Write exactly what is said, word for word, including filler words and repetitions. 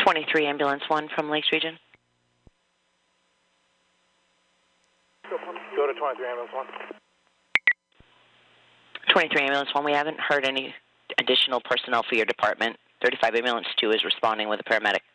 twenty-three Ambulance one from Lakes Region. Go to twenty-three Ambulance one. twenty-three Ambulance one, we haven't heard any additional personnel for your department. thirty-five Ambulance two is responding with a paramedic.